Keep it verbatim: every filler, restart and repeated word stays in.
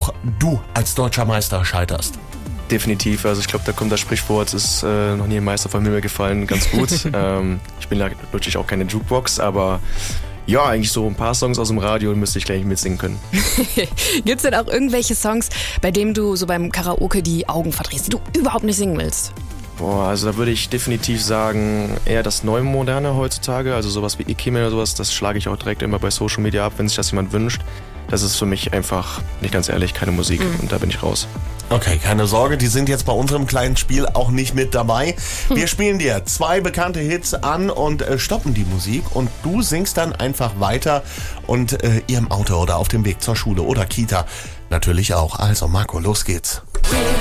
auch du als deutscher Meister scheiterst? Definitiv, also ich glaube, da kommt das Sprichwort, ist äh, noch nie ein Meister vom Himmel gefallen, ganz gut. ähm, ich bin ja wirklich auch keine Jukebox, aber ja, eigentlich so ein paar Songs aus dem Radio müsste ich gleich mitsingen können. Gibt's denn auch irgendwelche Songs, bei denen du so beim Karaoke die Augen verdrehst, die du überhaupt nicht singen willst? Boah, also da würde ich definitiv sagen, eher das Neumoderne heutzutage, also sowas wie Ikime oder sowas, das schlage ich auch direkt immer bei Social Media ab, wenn sich das jemand wünscht. Das ist für mich einfach, nicht ganz ehrlich, keine Musik mhm. und da bin ich raus. Okay, keine Sorge, die sind jetzt bei unserem kleinen Spiel auch nicht mit dabei. Wir spielen dir zwei bekannte Hits an und äh, stoppen die Musik und du singst dann einfach weiter und äh, ihr im Auto oder auf dem Weg zur Schule oder Kita natürlich auch. Also Marco, los geht's.